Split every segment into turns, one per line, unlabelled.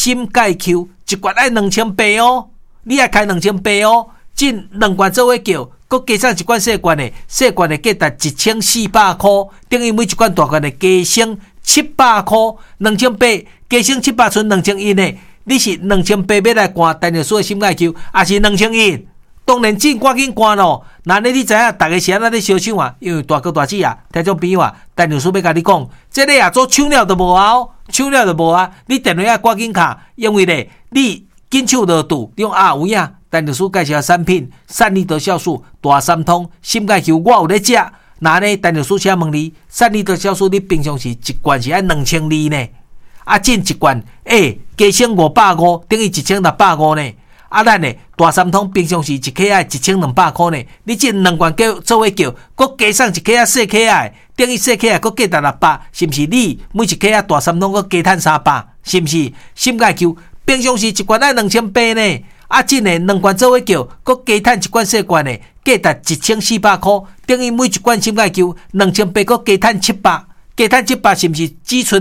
心钙 Q 一罐爱2800哦，你爱开2800哦，进2罐做伙叫，搁加上一罐细罐的价值1400块，等于每一罐大罐的加升700块，2800加升700剩2100呢。你是2800要来灌单尿素的心钙 Q， 还是2100？当然赶紧灌咯。那你知影大家是安怎咧烧抢啊？因为大哥大姐啊，听种朋友啊，单尿素要甲你讲，这个啊做抢了都无啊，抢了都无啊。你电话要赶紧卡，因为咧你紧抢得到，你用有影单尿素介绍产品，善利得酵素、大三通、心钙 Q， 我有咧食。那呢单尿素请问你，善利得酵素你平常是一罐是按2200呢？啊，进一罐加升550，等于1650呢。啊，咱呢大三通平常是一克啊1200块呢，你进2罐叫做伙叫，搁加上一克啊细克啊，等于细克啊搁价值600，是毋是？你每一克啊大三通搁加赚300，是毋是？心钙 Q 平常是一罐啊2800呢，啊进呢2罐做伙叫，搁加赚一罐细罐呢，价值1400块，等于每一罐心钙 Q 2800搁加赚700，加赚700是毋是只剩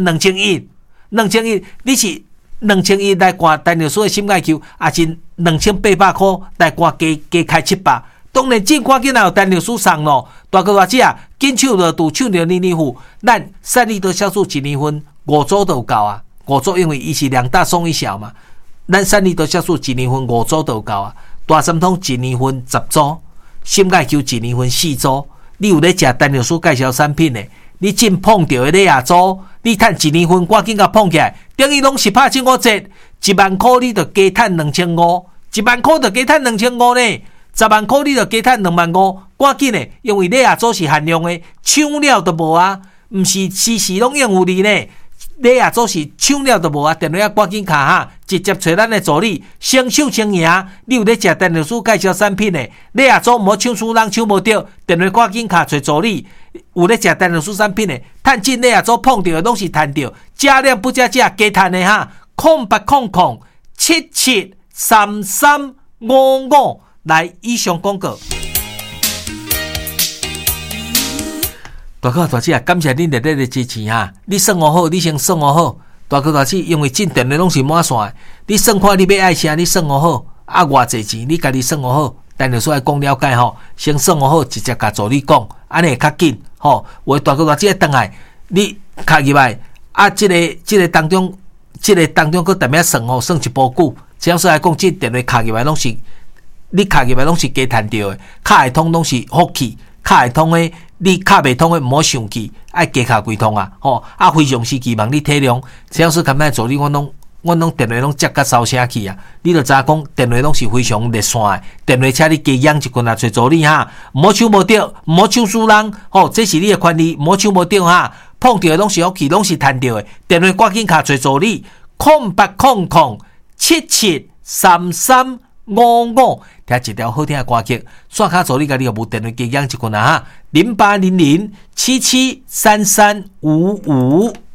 2100？2100你是2100来灌单尿素的心钙 Q， 也是2800块来灌加开700。当然，尽快紧有单尿素送咯。大哥大姐啊，紧抢着拄抢着年户，咱善利得酵素1年份5组就有够啊，5组因为伊是2大送1小嘛，咱善利得酵素1年份5组就有够啊。大三通1年份10组，心钙 Q 1年份4组。你有咧食单尿素介绍产品的？你真碰到的咧组，你赚1年份，赶紧甲碰起来，等于拢是拍75折，1万块你就加赚2500，1万块就加赚2500呢，10万块你就加赚25000，赶紧的，因为咧组是限量的，抢了都无啊，毋是时时拢应付你呢。咧组是抢了都无啊，电话赶紧卡哈，直接找咱的助理，先抢先赢。你有咧食单尿素介绍产品的，咧组无抢输人抢无着，电话赶紧卡找助理。有咧食单尿素产品的，趁进咧组碰到的拢是赚着，加量不加价加赚的哈，0800773355来以上广告。大哥大姐啊，感谢恁热烈的支持哈！你算我好，你先算我好。大哥大姐，因为进店的拢是满线的，你算看你要爱啥，你算我好。啊，偌济钱你家己算我好，但就是爱讲了解吼，先算我好，直接甲助理讲，安尼会较紧吼。为大哥大姐等来，你卡入来啊，这个当中佫特别算吼，算一波久。只要说来讲，这电话卡入来拢是，你卡入来拢是加赚着的，卡会通拢是福气，卡会通的。你卡袂通的，唔好生气，爱加卡几通啊！吼，啊，非常时期望你体谅。只要是今仔助理，阮拢电话拢接甲收声去啊！你著知影讲电话拢是非常热线的，电话请你加养一棍啊，找助理哈，唔好抢无着，唔好抢输人，吼，这是你的权利，唔好抢无着哈。碰到的拢是福气，拢是赚着的。电话赶紧卡找助理，0800773355，听一条好听的歌曲，刷卡助理甲你有无电话加养一棍啊哈。0800773355。